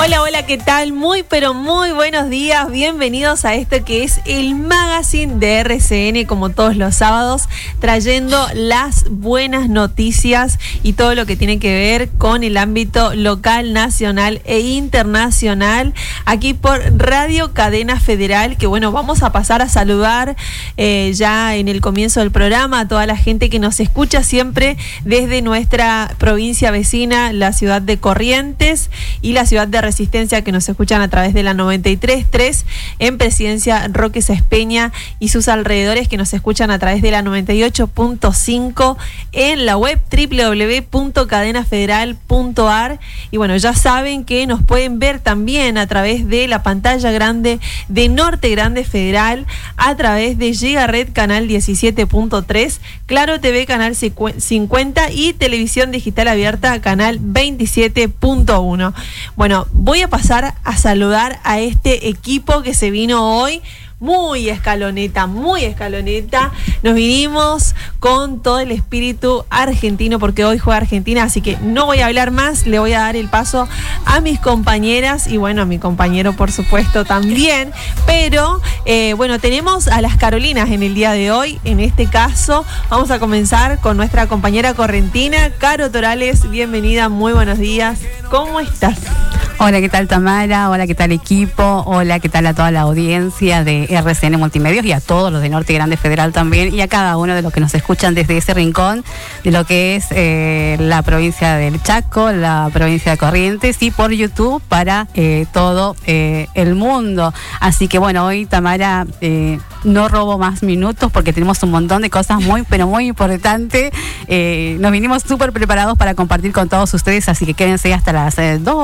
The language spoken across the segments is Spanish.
Hola, hola, ¿qué tal? Muy, pero muy buenos días. Bienvenidos a esto que es el magazine de RCN, como todos los sábados, trayendo las buenas noticias y todo lo que tiene que ver con el ámbito local, nacional e internacional, aquí por Radio Cadena Federal, que bueno, vamos a pasar a saludar ya en el comienzo del programa a toda la gente que nos escucha siempre desde nuestra provincia vecina, la ciudad de Corrientes y la ciudad de Resistencia, que nos escuchan a través de la 93.3 en Presidencia Roque Sáenz Peña y sus alrededores, que nos escuchan a través de la 98.5 en la web www.cadenafederal.ar. Y bueno, ya saben que nos pueden ver también a través de la pantalla grande de Norte Grande Federal, a través de Gigaret canal 17.3, Claro TV canal 50 y Televisión Digital Abierta canal 27.1. Bueno, voy a pasar a saludar a este equipo que se vino hoy. Muy escaloneta. Nos vinimos con todo el espíritu argentino porque hoy juega Argentina, así que no voy a hablar más, le voy a dar el paso a mis compañeras y bueno, a mi compañero por supuesto también, pero bueno, tenemos a las Carolinas en el día de hoy. En este caso vamos a comenzar con nuestra compañera correntina, Caro Torales. Bienvenida, muy buenos días. ¿Cómo estás? Hola, ¿qué tal Tamara? Hola, ¿qué tal equipo? Hola, ¿qué tal a toda la audiencia de RCN Multimedios y a todos los de Norte Grande Federal también y a cada uno de los que nos escuchan desde ese rincón de lo que es la provincia del Chaco, la provincia de Corrientes y por YouTube para todo el mundo. Así que bueno, hoy Tamara no robo más minutos porque tenemos un montón de cosas muy, pero muy importantes. Nos vinimos súper preparados para compartir con todos ustedes, así que quédense hasta las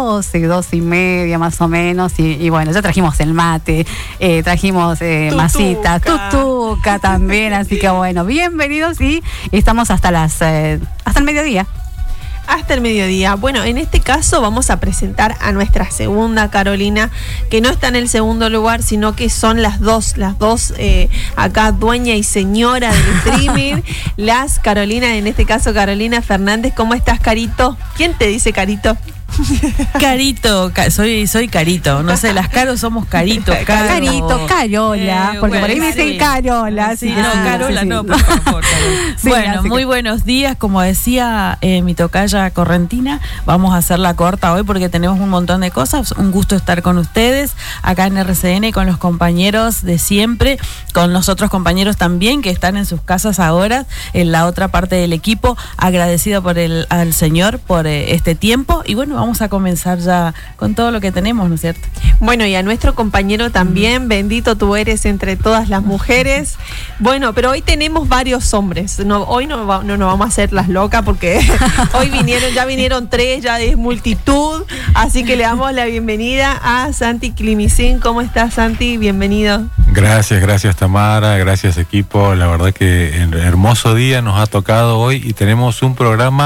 12:30 más o menos. Y bueno, ya trajimos el mate, trajimos masitas, tutuca también, así que bueno, bienvenidos y estamos hasta el mediodía. Hasta el mediodía. Bueno, en este caso vamos a presentar a nuestra segunda Carolina, que no está en el segundo lugar, sino que son las dos acá, dueña y señora del streaming, las Carolinas, en este caso Carolina Fernández. ¿Cómo estás, Carito? ¿Quién te dice Carito? Carito, soy Carito, no sé, las Caros somos Carito, Carito, Carola, porque bueno, por ahí me dicen Carola. Sí, no, Carola, sí. No, por favor. Sí, bueno, muy buenos días, como decía mi tocaya correntina, vamos a hacerla corta hoy porque tenemos un montón de cosas. Un gusto estar con ustedes acá en RCN, con los compañeros de siempre, con los otros compañeros también que están en sus casas ahora, en la otra parte del equipo, agradecida al Señor por este tiempo. Y bueno, vamos a comenzar ya con todo lo que tenemos, ¿no es cierto? Bueno, y a nuestro compañero también, bendito tú eres entre todas las mujeres. Bueno, pero hoy tenemos varios hombres. Hoy no nos vamos a hacer las locas porque hoy vinieron tres, ya es multitud. Así que le damos la bienvenida a Santi Climicín. ¿Cómo estás, Santi? Bienvenido. Gracias Tamara, gracias equipo. La verdad que hermoso día nos ha tocado hoy y tenemos un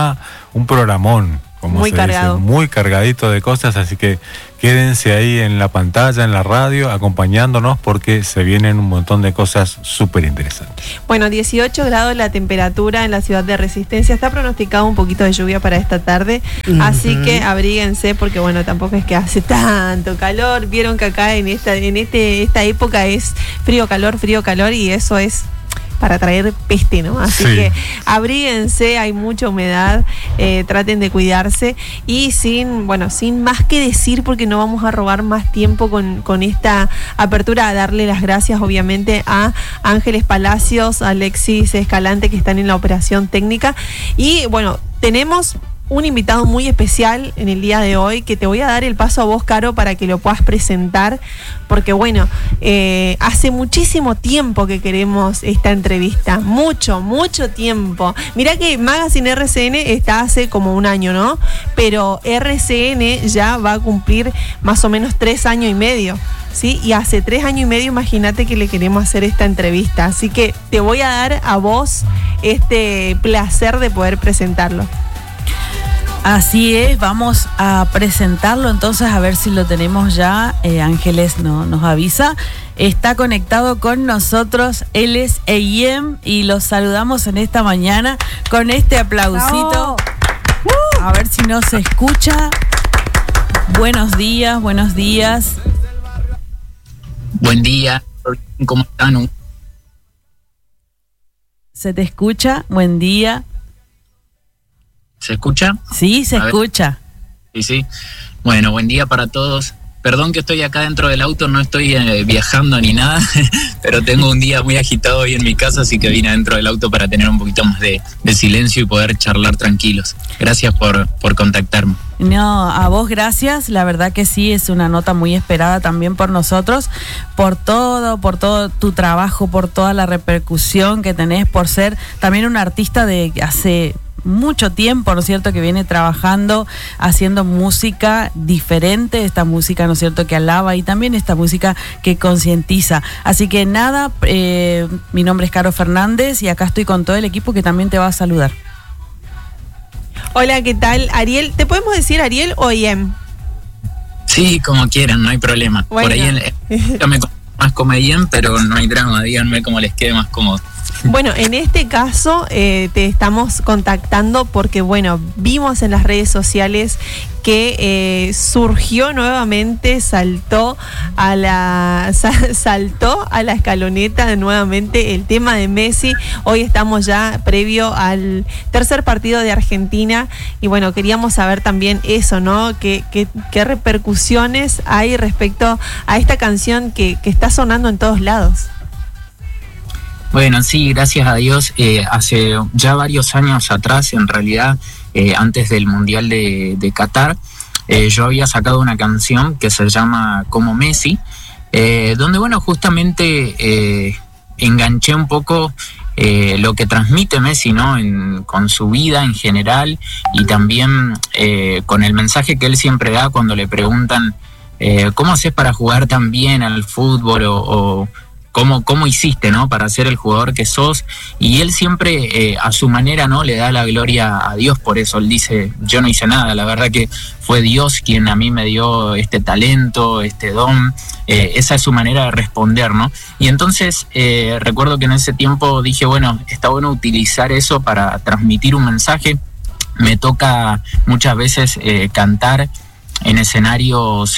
programón. Muy cargado. Dice, muy cargadito de cosas, así que quédense ahí en la pantalla, en la radio, acompañándonos porque se vienen un montón de cosas súper interesantes. Bueno, 18 grados la temperatura en la ciudad de Resistencia. Está pronosticado un poquito de lluvia para esta tarde, así que abríguense porque bueno, tampoco es que hace tanto calor. Vieron que acá en esta época es frío, calor y eso es para traer peste, ¿no? Así que abríguense, hay mucha humedad, traten de cuidarse y sin más que decir, porque no vamos a robar más tiempo con esta apertura, a darle las gracias obviamente a Ángeles Palacios, a Alexis Escalante, que están en la operación técnica. Y bueno, tenemos un invitado muy especial en el día de hoy, que te voy a dar el paso a vos, Caro, para que lo puedas presentar, porque bueno, hace muchísimo tiempo que queremos esta entrevista, mucho tiempo. Mirá que Magazine RCN está hace como un año, ¿no? Pero RCN ya va a cumplir más o menos 3 años y medio. ¿Sí? Y hace 3 años y medio, imagínate que le queremos hacer esta entrevista. Así que te voy a dar a vos este placer de poder presentarlo. Así es, vamos a presentarlo entonces, a ver si lo tenemos ya. Ángeles nos avisa. Está conectado con nosotros, él es EIEM y los saludamos en esta mañana con este aplausito. A ver si no se escucha. Buenos días, buenos días. Buen día, ¿cómo están? ¿Se te escucha? Buen día. ¿Se escucha? Sí, se escucha. Sí. Bueno, buen día para todos. Perdón que estoy acá dentro del auto, no estoy viajando ni nada, pero tengo un día muy agitado hoy en mi casa, así que vine dentro del auto para tener un poquito más de silencio y poder charlar tranquilos. Gracias por contactarme. No, a vos gracias, la verdad que sí, es una nota muy esperada también por nosotros, por todo tu trabajo, por toda la repercusión que tenés, por ser también un artista de hace mucho tiempo, ¿no es cierto?, que viene trabajando, haciendo música diferente, esta música, ¿no es cierto?, que alaba, y también esta música que concientiza. Así que nada, mi nombre es Caro Fernández y acá estoy con todo el equipo que también te va a saludar. Hola, ¿qué tal? Ariel, ¿te podemos decir Ariel o Iem? Sí, como quieran, no hay problema. Bueno. Por ahí yo me más como Iem, pero no hay drama, díganme cómo les quede más cómodo. Bueno, en este caso te estamos contactando porque, bueno, vimos en las redes sociales que surgió nuevamente, saltó a la escaloneta nuevamente el tema de Messi. Hoy estamos ya previo al tercer partido de Argentina y bueno, queríamos saber también eso, ¿no? ¿Qué repercusiones hay respecto a esta canción que está sonando en todos lados? Bueno, sí, gracias a Dios. Hace ya varios años atrás, en realidad, antes del Mundial de Qatar, yo había sacado una canción que se llama Como Messi, donde, bueno, justamente enganché un poco lo que transmite Messi, ¿no? Con su vida en general y también con el mensaje que él siempre da cuando le preguntan ¿cómo haces para jugar tan bien al fútbol? O ¿Cómo hiciste, ¿no?, para ser el jugador que sos? Y él siempre, a su manera, ¿no?, le da la gloria a Dios por eso. Él dice, yo no hice nada, la verdad que fue Dios quien a mí me dio este talento, este don. Esa es su manera de responder, ¿no? Y entonces recuerdo que en ese tiempo dije, bueno, está bueno utilizar eso para transmitir un mensaje. Me toca muchas veces cantar en escenarios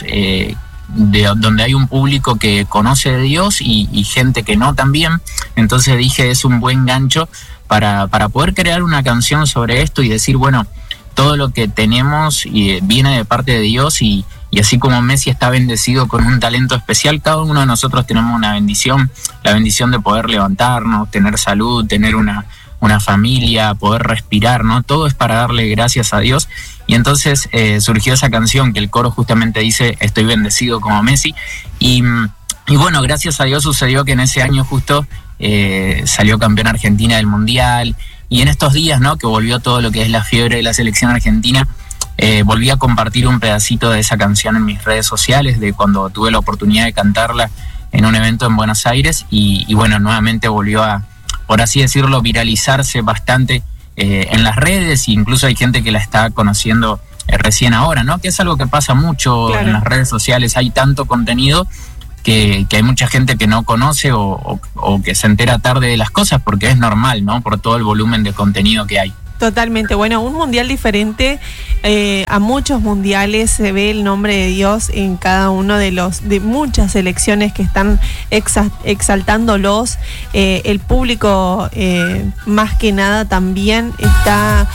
donde hay un público que conoce de Dios y gente que no también. Entonces dije, es un buen gancho para poder crear una canción sobre esto y decir, bueno, todo lo que tenemos viene de parte de Dios y así como Messi está bendecido con un talento especial, cada uno de nosotros tenemos una bendición, la bendición de poder levantarnos, tener salud, tener una familia, poder respirar, ¿no? Todo es para darle gracias a Dios. Y entonces surgió esa canción que el coro justamente dice, estoy bendecido como Messi. Y bueno, gracias a Dios sucedió que en ese año justo salió campeón Argentina del Mundial. Y en estos días, ¿no?, que volvió todo lo que es la fiebre de la selección argentina, volví a compartir un pedacito de esa canción en mis redes sociales, de cuando tuve la oportunidad de cantarla en un evento en Buenos Aires. Y bueno, nuevamente volvió a, por así decirlo, viralizarse bastante en las redes, e incluso hay gente que la está conociendo recién ahora, ¿no? Que es algo que pasa mucho. Claro. En las redes sociales hay tanto contenido que hay mucha gente que no conoce o que se entera tarde de las cosas, porque es normal, ¿no? Por todo el volumen de contenido que hay. Totalmente. Bueno, un mundial diferente a muchos mundiales, se ve el nombre de Dios en cada uno de muchas selecciones que están exaltándolos. El público más que nada también está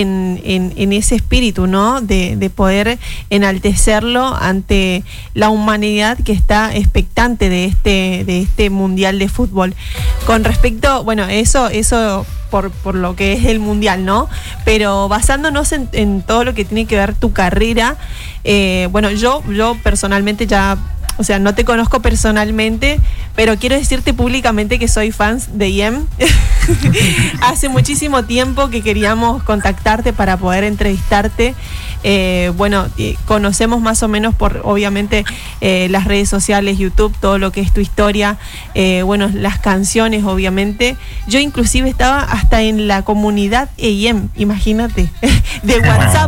en ese espíritu, ¿no? De poder enaltecerlo ante la humanidad que está expectante de este mundial de fútbol. Con respecto, bueno, eso por lo que es el mundial, ¿no? Pero basándonos en todo lo que tiene que ver tu carrera, bueno, yo personalmente ya, o sea, no te conozco personalmente, pero quiero decirte públicamente que soy fan de Iem. Hace muchísimo tiempo que queríamos contactarte para poder entrevistarte. Bueno, conocemos más o menos por, obviamente, las redes sociales, YouTube, todo lo que es tu historia, bueno, las canciones, obviamente. Yo inclusive estaba hasta en la comunidad Iem, imagínate, de WhatsApp,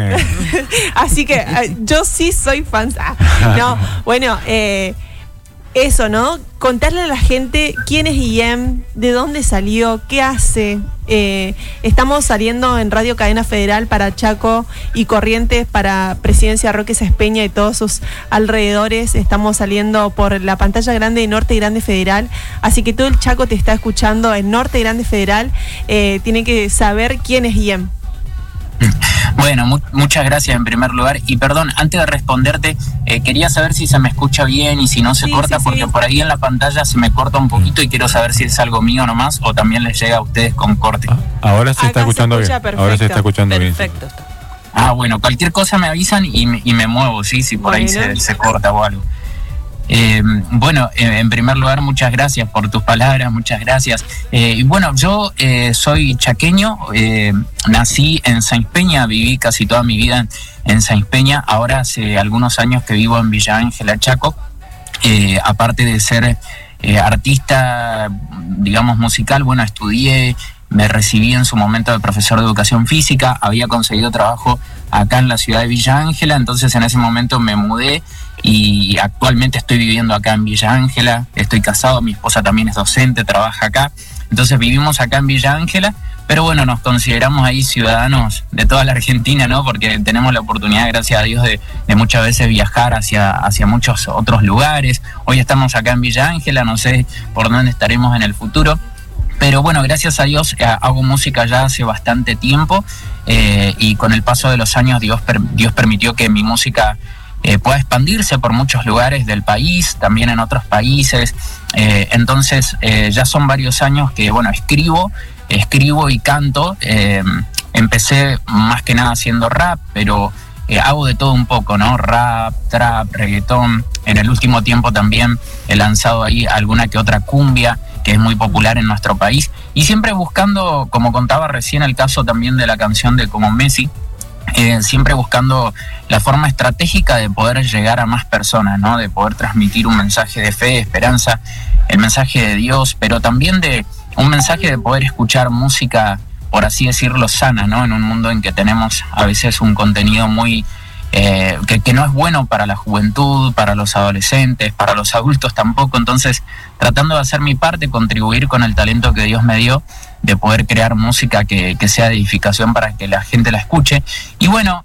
Así que yo sí soy fan. No, bueno, eso, ¿no? Contarle a la gente quién es IEM, de dónde salió, qué hace. Estamos saliendo en Radio Cadena Federal para Chaco y Corrientes, para Presidencia Roque Sáenz Peña y todos sus alrededores. Estamos saliendo por la pantalla grande de Norte Grande Federal, así que todo el Chaco te está escuchando en Norte Grande Federal. Tiene que saber quién es IEM. Bueno, muchas gracias en primer lugar. Y perdón, antes de responderte, quería saber si se me escucha bien y si no se corta, porque por ahí en la pantalla se me corta un poquito y quiero saber si es algo mío nomás o también les llega a ustedes con corte. Ahora se está escuchando bien. Ahora se está escuchando bien. Perfecto. Bueno, cualquier cosa me avisan y me muevo, sí, si por ahí se corta o algo. Bueno, en primer lugar, muchas gracias por tus palabras, muchas gracias. Y bueno, yo soy chaqueño, nací en Sáenz Peña, viví casi toda mi vida en Sáenz Peña. Ahora hace algunos años que vivo en Villa Ángela, Chaco. Aparte de ser artista, digamos, musical, bueno, estudié, me recibí en su momento de profesor de educación física, había conseguido trabajo acá en la ciudad de Villa Ángela, entonces en ese momento me mudé y actualmente estoy viviendo acá en Villa Ángela, estoy casado, mi esposa también es docente, trabaja acá, entonces vivimos acá en Villa Ángela, pero bueno, nos consideramos ahí ciudadanos de toda la Argentina, ¿no? Porque tenemos la oportunidad, gracias a Dios, de muchas veces viajar hacia muchos otros lugares. Hoy estamos acá en Villa Ángela, no sé por dónde estaremos en el futuro, pero bueno, gracias a Dios hago música ya hace bastante tiempo y con el paso de los años Dios permitió que mi música pueda expandirse por muchos lugares del país, también en otros países. Entonces ya son varios años que, bueno, escribo y canto. Empecé más que nada haciendo rap, pero hago de todo un poco, ¿no? Rap, trap, reggaetón. En el último tiempo también he lanzado ahí alguna que otra cumbia, que es muy popular en nuestro país. Y siempre buscando, como contaba recién el caso también de la canción de Como Messi, siempre buscando la forma estratégica de poder llegar a más personas, ¿no? De poder transmitir un mensaje de fe, de esperanza, el mensaje de Dios, pero también de un mensaje de poder escuchar música, por así decirlo, sana, ¿no? En un mundo en que tenemos a veces un contenido muy que no es bueno para la juventud, para los adolescentes, para los adultos tampoco. Entonces, tratando de hacer mi parte, contribuir con el talento que Dios me dio, de poder crear música que sea de edificación para que la gente la escuche. Y bueno,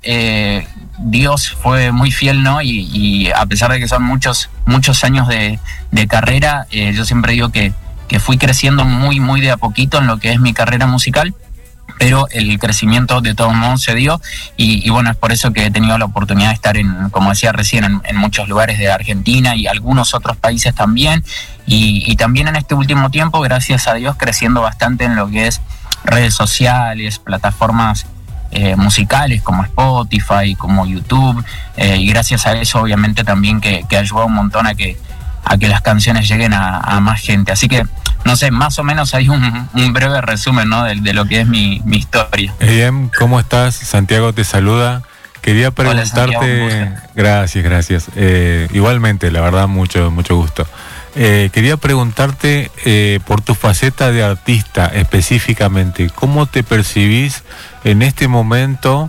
Dios fue muy fiel, ¿no? Y a pesar de que son muchos años de carrera, yo siempre digo que fui creciendo muy de a poquito en lo que es mi carrera musical, pero el crecimiento de todos modos se dio y bueno, es por eso que he tenido la oportunidad de estar como decía recién, en muchos lugares de Argentina y algunos otros países también, y también en este último tiempo, gracias a Dios, creciendo bastante en lo que es redes sociales, plataformas musicales como Spotify, como YouTube, y gracias a eso obviamente también que ha ayudado un montón a que las canciones lleguen a más gente. Así que, no sé, más o menos hay un breve resumen, ¿no? de lo que es mi historia. IEM, ¿cómo estás? Santiago te saluda. Quería preguntarte... Hola, Santiago, gracias. Igualmente, la verdad, mucho gusto. Quería preguntarte por tu faceta de artista específicamente, ¿cómo te percibís en este momento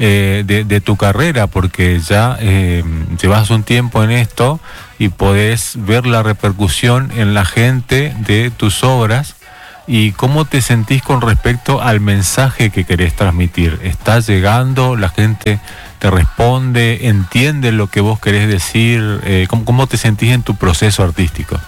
de tu carrera? Porque ya llevas un tiempo en esto y podés ver la repercusión en la gente de tus obras. ¿Y cómo te sentís con respecto al mensaje que querés transmitir? ¿Está llegando? ¿La gente te responde? ¿Entiende lo que vos querés decir? ¿Cómo te sentís en tu proceso artístico?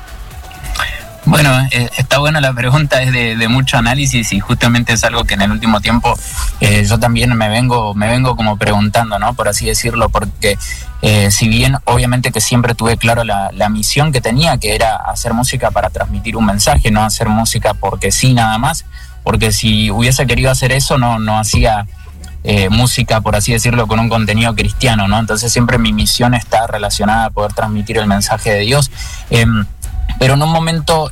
Bueno, está buena la pregunta, es de mucho análisis y justamente es algo que en el último tiempo yo también me vengo como preguntando, ¿no? Por así decirlo, porque si bien obviamente que siempre tuve claro la misión que tenía, que era hacer música para transmitir un mensaje, no hacer música porque sí nada más, porque si hubiese querido hacer eso no hacía música, por así decirlo, con un contenido cristiano, ¿no? Entonces siempre mi misión está relacionada a poder transmitir el mensaje de Dios. Pero en un momento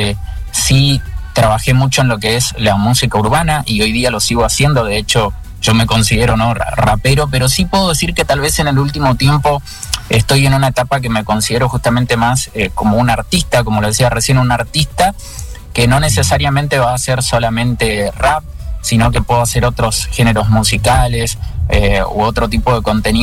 sí trabajé mucho en lo que es la música urbana y hoy día lo sigo haciendo. De hecho, yo me considero no rapero, pero sí puedo decir que tal vez en el último tiempo estoy en una etapa que me considero justamente más como un artista, como lo decía recién, un artista que no necesariamente va a hacer solamente rap, sino que puedo hacer otros géneros musicales u otro tipo de contenidos,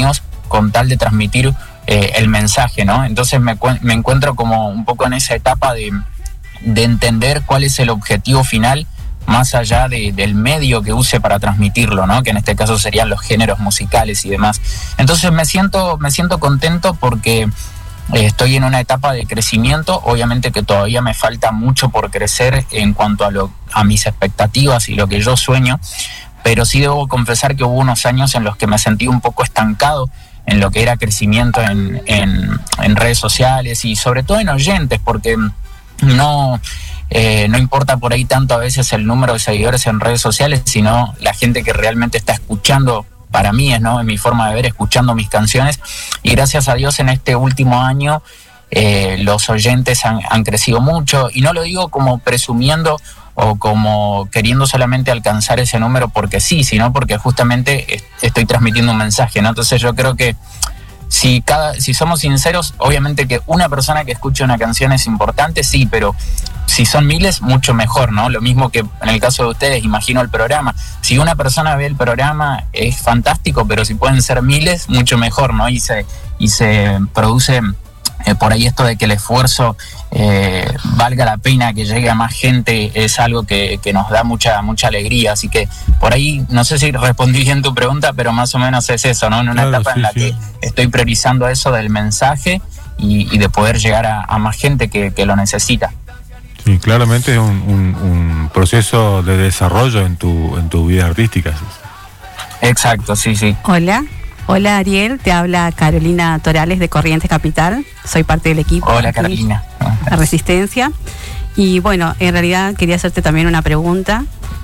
con tal de transmitir el mensaje, ¿no? Entonces me encuentro como un poco en esa etapa de entender cuál es el objetivo final, más allá del medio que use para transmitirlo, ¿no? Que en este caso serían los géneros musicales y demás. Entonces me siento contento porque estoy en una etapa de crecimiento. Obviamente que todavía me falta mucho por crecer en cuanto a mis expectativas y lo que yo sueño, pero sí debo confesar que hubo unos años en los que me sentí un poco estancado en lo que era crecimiento en redes sociales y sobre todo en oyentes, porque no importa por ahí tanto a veces el número de seguidores en redes sociales, sino la gente que realmente está escuchando. Para mí es, ¿no?, en mi forma de ver, escuchando mis canciones, y gracias a Dios en este último año los oyentes han crecido mucho, y no lo digo como presumiendo o como queriendo solamente alcanzar ese número porque sí, sino porque justamente estoy transmitiendo un mensaje, ¿no? Entonces yo creo que si somos sinceros, obviamente que una persona que escuche una canción es importante, sí, pero si son miles, mucho mejor, ¿no? Lo mismo que en el caso de ustedes, imagino el programa. Si una persona ve el programa, es fantástico, pero si pueden ser miles, mucho mejor, ¿no? Y se produce por ahí esto de que el esfuerzo valga la pena, que llegue a más gente, es algo que nos da mucha alegría. Así que por ahí, no sé si respondí bien tu pregunta, pero más o menos es eso, ¿no? En una etapa en la que estoy priorizando eso del mensaje y de poder llegar a más gente que lo necesita. Sí, claramente es un proceso de desarrollo en tu vida artística. Exacto, sí. Hola Ariel, te habla Carolina Torales de Corrientes Capital, soy parte del equipo. Hola Carolina. La Resistencia. Y bueno, en realidad quería hacerte también una pregunta.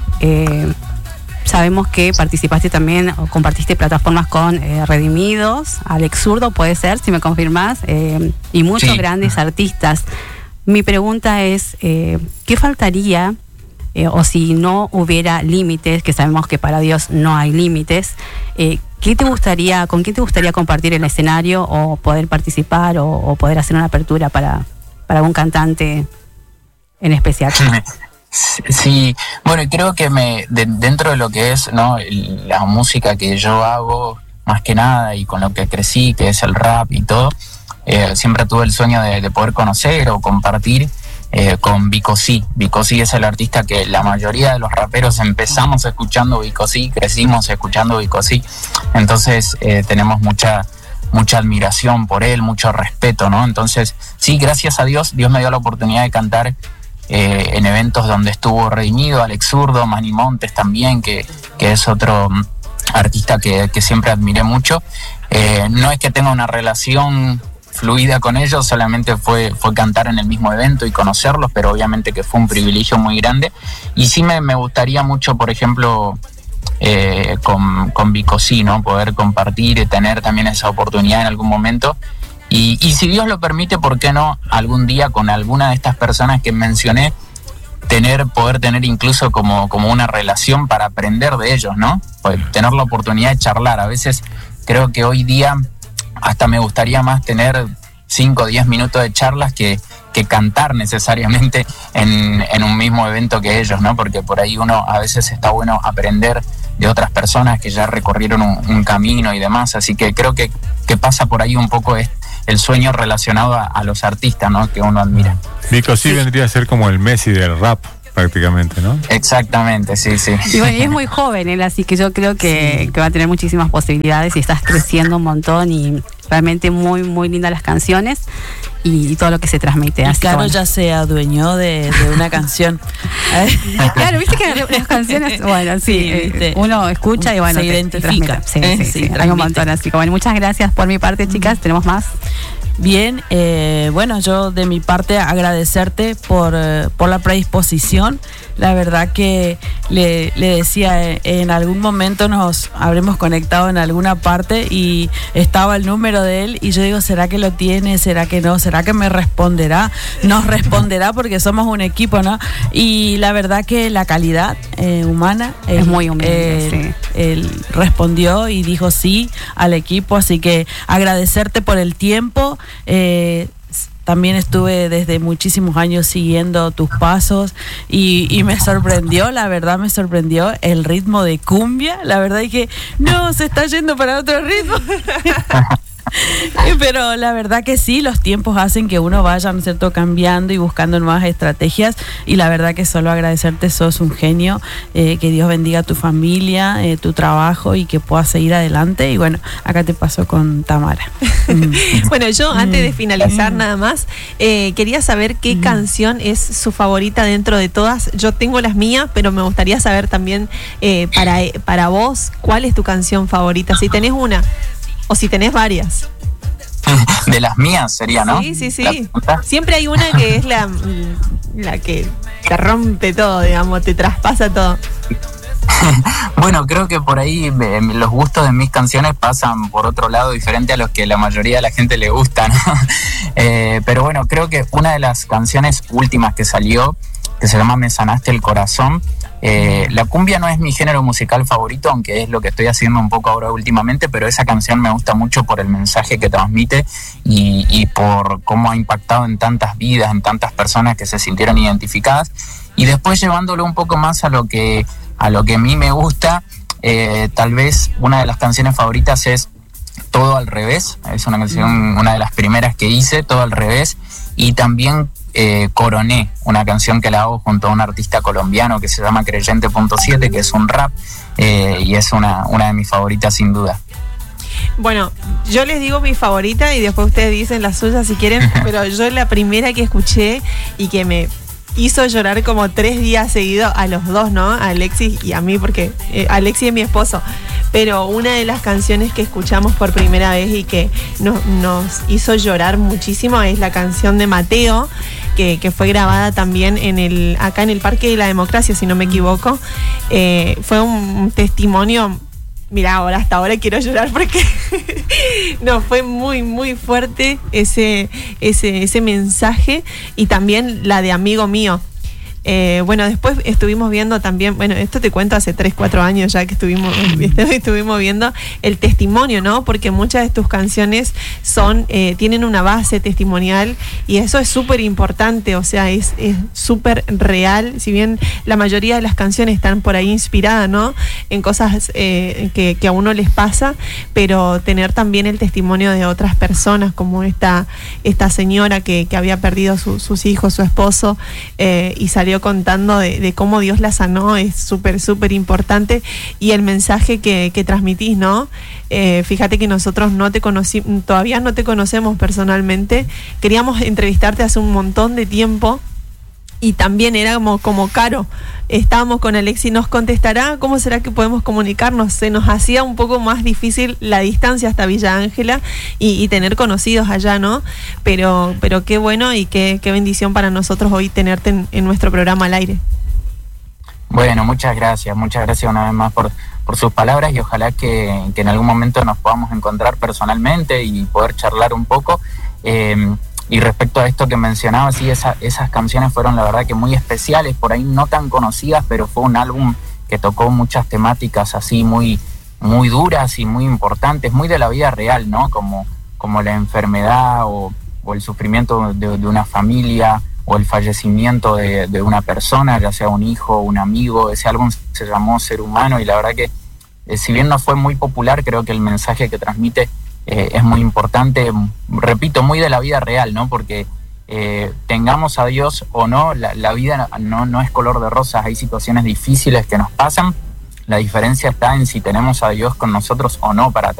Sabemos que participaste también o compartiste plataformas con Redimidos, Alex Zurdo, puede ser, si me confirmás, y muchos grandes artistas. Mi pregunta es, ¿qué faltaría, o si no hubiera límites, que sabemos que para Dios no hay límites, ¿con quién te gustaría compartir el escenario o poder participar o poder hacer una apertura para un cantante en especial? Sí, bueno, y creo que dentro de lo que es, ¿no?, la música que yo hago, más que nada, y con lo que crecí, que es el rap y todo, siempre tuve el sueño de poder conocer o compartir con Vico C. Vico C es el artista que la mayoría de los raperos empezamos escuchando Vico C, crecimos escuchando Vico C. Entonces tenemos mucha admiración por él, mucho respeto, ¿no? Entonces, sí, gracias a Dios me dio la oportunidad de cantar en eventos donde estuvo Redimido, Alex Zurdo, Manny Montes también, que es otro artista que siempre admiré mucho. No es que tenga una relación fluida con ellos, solamente fue cantar en el mismo evento y conocerlos, pero obviamente que fue un privilegio muy grande. Y sí me gustaría mucho, por ejemplo, con Vico C, ¿no?, poder compartir y tener también esa oportunidad en algún momento. Y si Dios lo permite, ¿por qué no algún día con alguna de estas personas que mencioné, poder tener incluso como una relación para aprender de ellos, ¿no? Pues tener la oportunidad de charlar. A veces creo que hoy día hasta me gustaría más tener 5 o 10 minutos de charlas que cantar necesariamente en un mismo evento que ellos, ¿no? Porque por ahí uno a veces está bueno aprender de otras personas que ya recorrieron un camino y demás. Así que creo que pasa por ahí un poco el sueño relacionado a los artistas, ¿no?, que uno admira. Vico C vendría a ser como el Messi del rap, prácticamente, ¿no? Exactamente, sí. Y bueno, y es muy joven él, así que yo creo que va a tener muchísimas posibilidades y estás creciendo un montón y realmente muy, muy lindas las canciones y todo lo que se transmite. Y claro, ya se adueñó de una canción. Claro, viste que las canciones, bueno, sí, uno escucha y bueno, se identifica. Sí, hay un montón, así que bueno, muchas gracias por mi parte, chicas, tenemos más. Bien, bueno, yo de mi parte agradecerte por la predisposición. La verdad que le decía, en algún momento nos habremos conectado en alguna parte y estaba el número de él y yo digo, ¿será que lo tiene? ¿Será que no? ¿Será que me responderá? Nos responderá porque somos un equipo, ¿no? Y la verdad que la calidad humana es muy humilde, él respondió y dijo sí al equipo, así que agradecerte por el tiempo. también estuve desde muchísimos años siguiendo tus pasos y me sorprendió, la verdad me sorprendió el ritmo de cumbia. La verdad es que no, se está yendo para otro ritmo. Pero la verdad que sí, los tiempos hacen que uno vaya, ¿no es cierto?, cambiando y buscando nuevas estrategias, y la verdad que solo agradecerte, sos un genio, que Dios bendiga a tu familia, tu trabajo, y que puedas seguir adelante. Y bueno, acá te paso con Tamara. Bueno, yo antes de finalizar nada más, quería saber qué canción es su favorita dentro de todas. Yo tengo las mías, pero me gustaría saber también para vos, ¿cuál es tu canción favorita? Si tenés una o si tenés varias. De las mías sería, ¿no? Sí. Siempre hay una que es la que te rompe todo, digamos, te traspasa todo. Bueno, creo que por ahí los gustos de mis canciones pasan por otro lado diferente a los que la mayoría de la gente le gusta, ¿no? Pero bueno, creo que una de las canciones últimas que salió, que se llama Me Sanaste el Corazón, la cumbia no es mi género musical favorito, aunque es lo que estoy haciendo un poco ahora últimamente, pero esa canción me gusta mucho por el mensaje que transmite y por cómo ha impactado en tantas vidas, en tantas personas que se sintieron identificadas. Y después, llevándolo un poco más a lo que a mí me gusta, tal vez una de las canciones favoritas es Todo al Revés. Es una canción, una de las primeras que hice, Todo al Revés. Y también Coroné, una canción que la hago junto a un artista colombiano que se llama Creyente.7, que es un rap, y es una de mis favoritas sin duda. Bueno, yo les digo mi favorita y después ustedes dicen la suya si quieren, pero yo la primera que escuché y que me hizo llorar como 3 días seguidos, a los dos, ¿no? A Alexis y a mí, porque Alexis es mi esposo. Pero una de las canciones que escuchamos por primera vez y que nos hizo llorar muchísimo es la canción de Mateo, que fue grabada también acá en el Parque de la Democracia, si no me equivoco. Fue un testimonio. Mira, hasta ahora quiero llorar porque no, fue muy, muy fuerte ese mensaje, y también la de Amigo Mío. Bueno, después estuvimos viendo también, bueno, esto te cuento hace 3-4 años ya que estuvimos viendo el testimonio, ¿no? Porque muchas de tus canciones tienen una base testimonial, y eso es súper importante, o sea, es súper real. Si bien la mayoría de las canciones están por ahí inspiradas, ¿no?, en cosas que a uno les pasa, pero tener también el testimonio de otras personas, como esta señora que había perdido sus hijos, su esposo, y salió contando de cómo Dios la sanó, es súper, súper importante. Y el mensaje que transmitís, ¿no? Fíjate que nosotros todavía no te conocemos personalmente. Queríamos entrevistarte hace un montón de tiempo, y también era como caro. Estábamos con Alexis, ¿nos contestará? ¿Cómo será que podemos comunicarnos? Se nos hacía un poco más difícil la distancia hasta Villa Ángela y tener conocidos allá, ¿no? Pero qué bueno y qué bendición para nosotros hoy tenerte en nuestro programa al aire. Bueno, muchas gracias una vez más por sus palabras, y ojalá que en algún momento nos podamos encontrar personalmente y poder charlar un poco. Y respecto a esto que mencionaba, sí, esas canciones fueron la verdad que muy especiales, por ahí no tan conocidas, pero fue un álbum que tocó muchas temáticas así muy, muy duras y muy importantes, muy de la vida real, ¿no? Como la enfermedad o el sufrimiento de una familia, o el fallecimiento de una persona, ya sea un hijo, un amigo. Ese álbum se llamó Ser Humano, y la verdad que si bien no fue muy popular, creo que el mensaje que transmite es muy importante, repito, muy de la vida real, ¿no? Porque tengamos a Dios o no, la vida no es color de rosas, hay situaciones difíciles que nos pasan. La diferencia está en si tenemos a Dios con nosotros o no para